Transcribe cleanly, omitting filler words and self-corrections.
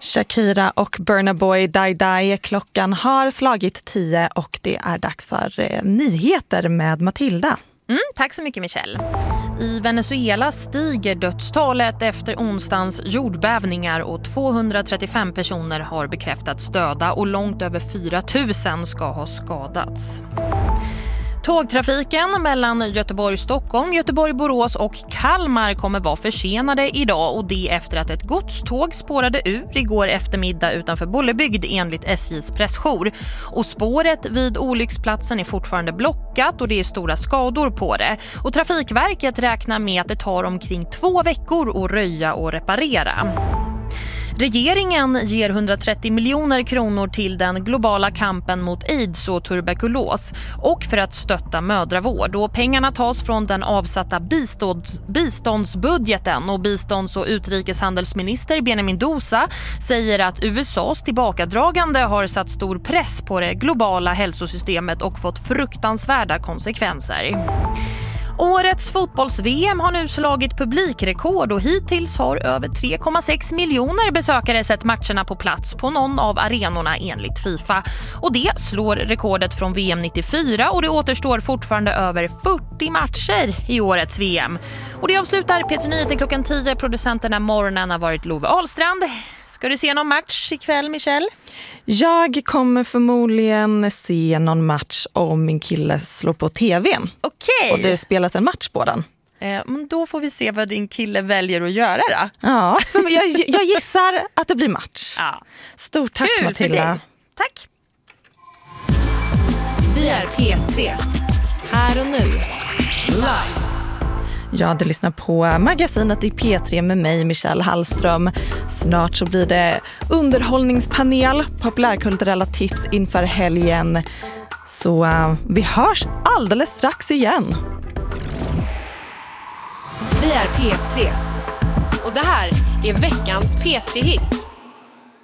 Shakira och Burna Boy Die Die. Klockan har slagit 10 och det är dags för nyheter med Matilda. Tack så mycket, Michelle. I Venezuela stiger dödstalet efter onsdagens jordbävningar och 235 personer har bekräftats döda och långt över 4 000 ska ha skadats. Tågtrafiken mellan Göteborg-Stockholm, Göteborg-Borås och Kalmar kommer vara försenade idag, och det efter att ett godståg spårade ur igår eftermiddag utanför Bollebygd enligt SJs pressjour. Och spåret vid olycksplatsen är fortfarande blockat och det är stora skador på det. Och Trafikverket räknar med att det tar omkring 2 veckor att röja och reparera. Regeringen ger 130 miljoner kronor till den globala kampen mot AIDS och tuberkulos och för att stötta mödravård. Och pengarna tas från den avsatta biståndsbudgeten, och bistånds- och utrikeshandelsminister Benjamin Dosa säger att USAs tillbakadragande har satt stor press på det globala hälsosystemet och fått fruktansvärda konsekvenser. Årets fotbolls-VM har nu slagit publikrekord och hittills har över 3,6 miljoner besökare sett matcherna på plats på någon av arenorna enligt FIFA. Och det slår rekordet från VM 94 och det återstår fortfarande över 40 matcher i årets VM. Och det avslutar P3 Nyheter klockan 10. Producenterna morgonen har varit Love Ahlstrand. Ska du se någon match ikväll, Michelle? Jag kommer förmodligen se någon match om min kille slår på tvn. Okej. Och det spelas en match på den. Då får vi se vad din kille väljer att göra då. Ja, jag gissar att det blir match. Ja. Stort tack, Kul Matilda. för dig. Tack. Vi är P3. Här och nu. Live. Ja, du lyssnar på magasinet i P3 med mig, Michelle Hallström. Snart så blir det underhållningspanel, populärkulturella tips inför helgen. Så vi hörs alldeles strax igen. Vi är P3. Och det här är veckans P3-hit.